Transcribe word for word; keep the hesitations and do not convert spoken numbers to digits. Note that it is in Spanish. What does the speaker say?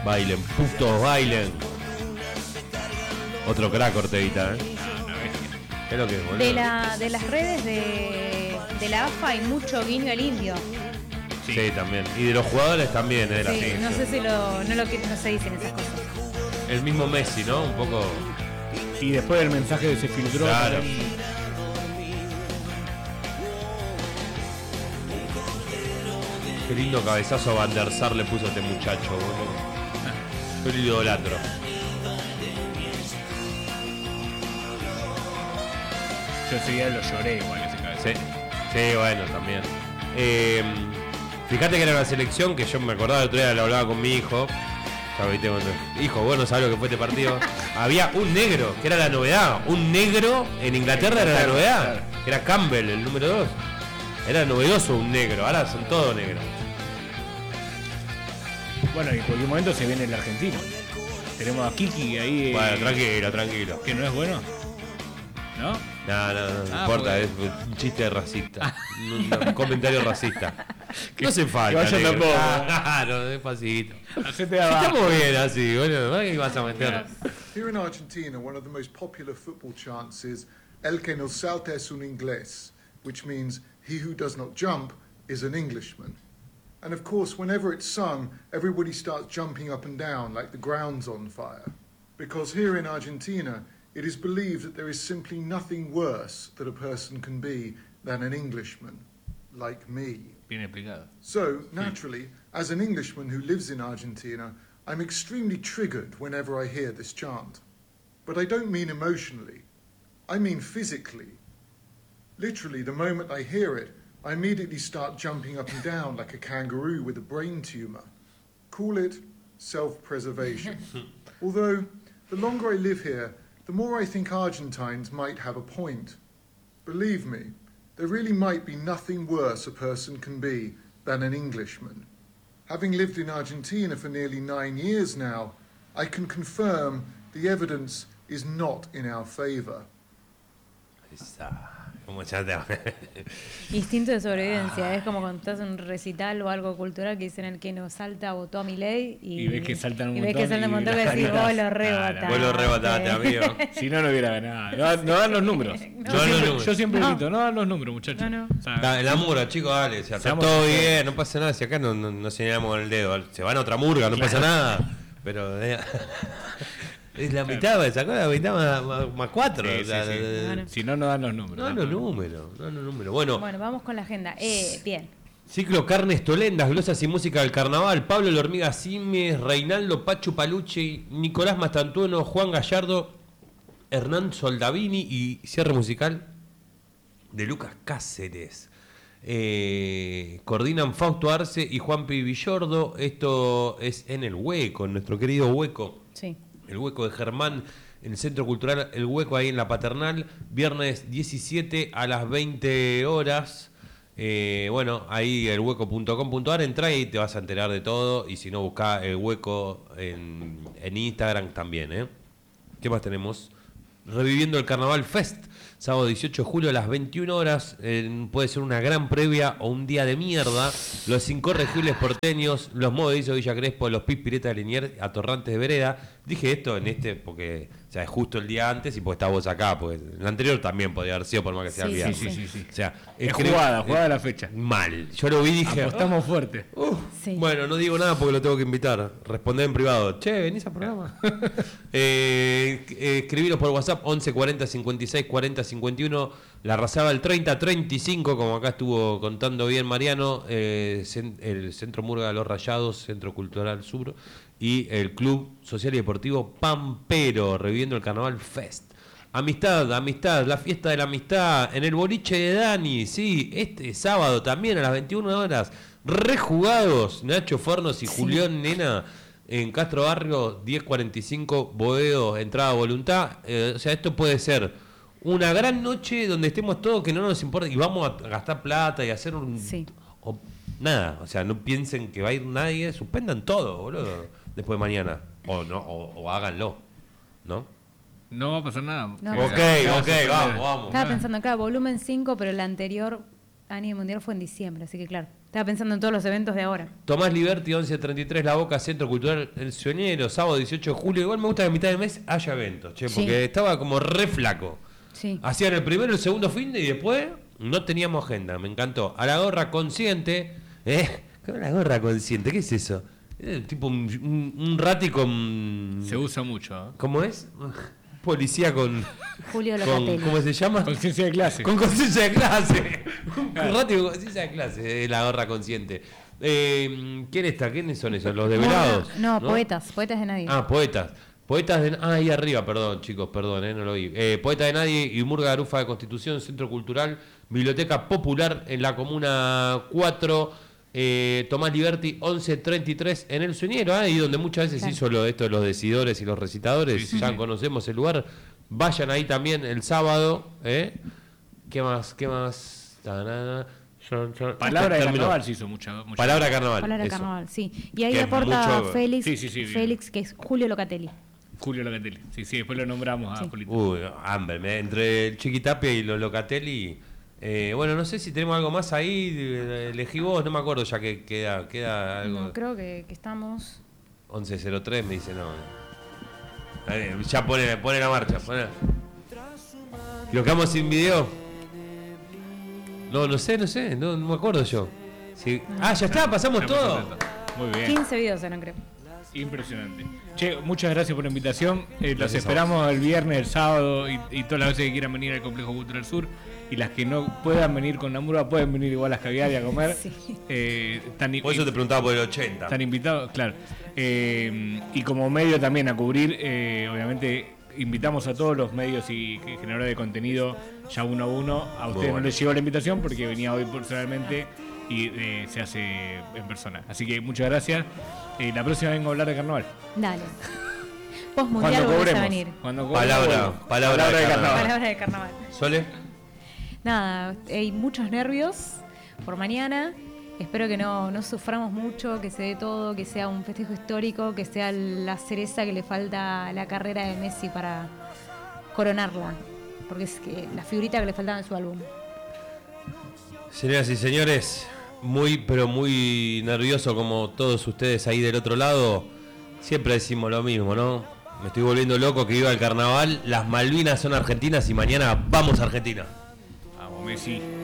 Bailen, putos, bailen. Otro crack, Orteguita, ¿eh? ¿Qué es lo que es, boludo? De, la, de las redes de, de la A F A hay mucho guiño al indio. Sí, sí, también. Y de los jugadores también, ¿eh? De la Sí, selección. no sé si lo, no, lo, no se dicen esas cosas. El mismo Messi, ¿no? Un poco... Y después el mensaje se filtró. Claro. También. Qué lindo cabezazo Van der Sar le puso a este muchacho, boludo. Yo lo idolatro. Yo enseguida lo lloré igual ese cabezazo. Sí, sí, bueno, también. Eh, fíjate que era una selección que yo me acordaba el otro día, lo hablaba con mi hijo. Ya viste, cuando, hijo, vos no sabés lo que fue este partido. Había un negro, que era la novedad. Un negro en Inglaterra era la novedad. Era Campbell, el número dos. Era novedoso un negro, ahora son todos negros. Bueno, y en cualquier momento se viene el argentino. Tenemos a Kiki ahí. Eh, Bueno, tranquilo, tranquilo. Que no es bueno. ¿No? No, no, no, no Ah, importa, porque... es un chiste racista. un, un comentario racista. No hace falta. Que vaya negro. tampoco. Claro, despacito. Hacete abajo. Estamos bien así, boludo. ¿Qué vas a meter? Here in Argentina, one of the most popular football chants is El que no salta es un inglés, which means he who does not jump is an Englishman. And of course, whenever it's sung, everybody starts jumping up and down like the ground's on fire. Because here in Argentina, it is believed that there is simply nothing worse that a person can be than an Englishman, like me. Bien explicado. So, naturally, as an Englishman who lives in Argentina, I'm extremely triggered whenever I hear this chant. But I don't mean emotionally. I mean physically. Literally, the moment I hear it, I immediately start jumping up and down like a kangaroo with a brain tumor. Call it self-preservation. Although, the longer I live here, the more I think Argentines might have a point. Believe me, there really might be nothing worse a person can be than an Englishman. Having lived in Argentina for nearly nine years now, I can confirm the evidence is not in our favor. Como ya te... Instinto de sobrevivencia, es como cuando estás en un recital o algo cultural que dicen el que no salta votó a Milei y, Y ves que saltan un y montón. ves que saltan un montón que decís vos lo rebotaste. Vos lo rebotaste, amigo. Si no, no hubiera ganado. No, no dan los números. No. Yo No dan los siempre, números. yo siempre No. grito, no dan los números, muchachos. No, no. O sea, La, la murga, chicos, dale, se Seamos todo sinceros. bien, no pasa nada, si acá no, no, no señalamos con el dedo, se van a otra murga, no pasa nada, pero eh, es la mitad, me sacó la mitad más, más, más cuatro, Sí, o sea, sí, sí. eh, Bueno. si no, no dan los números. no dan los números, no dan los números. Bueno, Bueno, vamos con la agenda. Eh, bien. ciclo Carnes Tolendas, glosas y música del carnaval, Pablo La Hormiga Simes, Reinaldo Pachu Palucci, Nicolás Mastantuono, Juan Gallardo, Hernán Soldavini y cierre musical de Lucas Cáceres. Eh, coordinan Fausto Arce y Juan Pi Villordo. Esto es en el Hueco, en nuestro querido Hueco. Sí. El Hueco de Germán, en el Centro Cultural El Hueco, ahí en La Paternal, viernes diecisiete a las veinte horas. Eh, bueno, ahí el hueco punto com punto a r, entra y te vas a enterar de todo. Y si no, buscá El Hueco en, en Instagram también, ¿eh? ¿Qué más tenemos? Reviviendo el Carnaval Fest, sábado dieciocho de julio a las veintiuna horas. Eh, puede ser una gran previa o un día de mierda. Los incorregibles porteños, los movedizos de Villa Crespo, los Pis Pireta de Liniers, Atorrantes de Vereda. Dije esto en este porque, o sea, es justo el día antes y pues está vos acá, porque el anterior también podía haber sido por más que sea Sí, el día. sí, Sí, sí, sí. O sea, Es creo- jugada, jugada eh, la fecha. Mal. Yo lo vi y dije. Apostamos fuerte. Uh, Sí. Bueno, no digo nada porque lo tengo que invitar. Responder en privado. Che, venís al programa. eh, eh, escribiros por WhatsApp once cuarenta cincuenta y seis cuarenta cincuenta y uno. La Razaba el treinta treinta y cinco, como acá estuvo contando bien Mariano. Eh, cen- el Centro Murga de los Rayados, Centro Cultural Sur. Y el Club Social y Deportivo Pampero, reviviendo el Carnaval Fest. Amistad, amistad, la fiesta de la amistad en el boliche de Dani, sí, este sábado también a las veintiuna horas, rejugados, Nacho Fornos y Sí. Julián Nena en Castro Barrio, diez cuarenta y cinco, Boedo, entrada a voluntad, eh, o sea, esto puede ser una gran noche donde estemos todos, que no nos importa, y vamos a gastar plata y hacer un... Sí. o nada, o sea, no piensen que va a ir nadie, suspendan todo, boludo, después de mañana, o no, o, o háganlo, ¿no? No va a pasar nada. No. Ok, Eh, ok, vamos, vamos. Estaba pensando acá, volumen cinco, pero el anterior año mundial fue en diciembre, así que claro, Estaba pensando en todos los eventos de ahora. Tomás Liberti, once treinta y tres, La Boca, Centro Cultural El Sueñero, sábado dieciocho de julio. Igual me gusta que a mitad de mes haya eventos, che, porque Sí. estaba como re flaco. Sí. Hacían el primero, el segundo fin y después no teníamos agenda, me encantó. A la gorra consciente, ¿eh? ¿Qué es la gorra consciente? ¿Qué es eso? Es tipo un, un, un rati con... Se usa mucho, ¿eh? ¿Cómo es? Policía con... Julio con Locatelli. ¿Cómo se llama? Conciencia de clase. Con conciencia de clase. Un rati con conciencia de clase, es la gorra consciente. Eh, ¿Quién está? ¿Quiénes son esos? ¿Los develados? No, no, poetas, poetas de nadie. Ah, poetas. Poetas de... Ah, ahí arriba, perdón, chicos, perdón, eh, no lo vi. Eh, Poeta de Nadie y Murga Garufa de Constitución, Centro Cultural, Biblioteca Popular en la Comuna cuatro, eh, Tomás Liberti, once treinta y tres en El Sueñero, ahí donde muchas veces Claro. hizo lo de esto de los decidores y los recitadores, Sí, sí, ya sí. conocemos el lugar. Vayan ahí también el sábado, ¿eh? ¿Qué más? ¿Qué más? Tarana. Son- son- Palabra de Terminó. carnaval se hizo mucha. mucha Palabra de carnaval. Palabra de eso. carnaval, sí. Y ahí Que es aporta mucho- Félix, Sí, sí, sí, bien. Félix, que es Julio Locatelli. Julio Locatelli. Sí, sí, después lo nombramos a Sí. Julito. Uy, hambre, me- entre el Chiquitapia y los Locatelli. Eh, bueno, no sé si tenemos algo más ahí. eh, Elegí vos, no me acuerdo ya que queda, queda algo. No, creo que, que estamos... once cero tres me dice no. Eh, ya pone, pone la marcha. Pone. ¿Lo quedamos sin video? No, no sé, no sé, no, no me acuerdo yo. Sí. Ah, ya está, pasamos Ya todo. pasó todo. Muy bien. quince videos eran, creo. Impresionante. Che, muchas gracias por la invitación. Eh, los Gracias a esperamos el viernes, el sábado y, y todas las veces que quieran venir al Complejo Cultural Sur. Y las que no puedan venir con la murga pueden venir igual a Caviar y a comer. Sí. Eh, están, Por eso te preguntaba por el ochenta. están invitados, claro. Eh, y como medio también a cubrir, eh, obviamente invitamos a todos los medios y que- generadores de contenido ya uno a uno. A ustedes bueno. no les llegó la invitación porque venía hoy personalmente y eh, se hace en persona. Así que muchas gracias. Eh, la próxima vengo a hablar de carnaval. Dale. Post mundial Cuando volvés cobremos. a venir. Cuando cobremos, Palabra, vuelvo. palabra de carnaval. Palabra de carnaval. ¿Sole? Nada, hay muchos nervios por mañana. Espero que no, no suframos mucho, que se dé todo, que sea un festejo histórico, que sea la cereza que le falta a la carrera de Messi para coronarla. Porque es que la figurita que le faltaba en su álbum. Señoras y señores, muy pero muy nervioso como todos ustedes ahí del otro lado. Siempre decimos lo mismo, ¿no? Me estoy volviendo loco, que viva el carnaval. Las Malvinas son argentinas y mañana vamos a Argentina. Vamos, Messi.